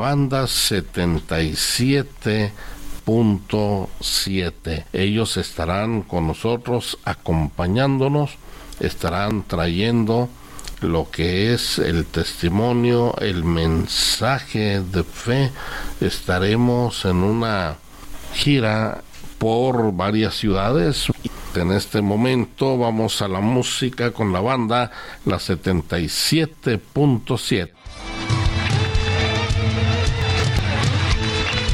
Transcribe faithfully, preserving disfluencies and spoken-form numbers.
Banda setenta y siete punto siete. Ellos estarán con nosotros acompañándonos, estarán trayendo lo que es el testimonio, el mensaje de fe. Estaremos en una gira por varias ciudades. En este momento vamos a la música con la banda La setenta y siete punto siete.